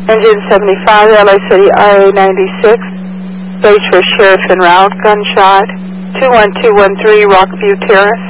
Engine 75, LA City RA 96, base for Sheriff and Round, gunshot, 21213 Rockview Terrace.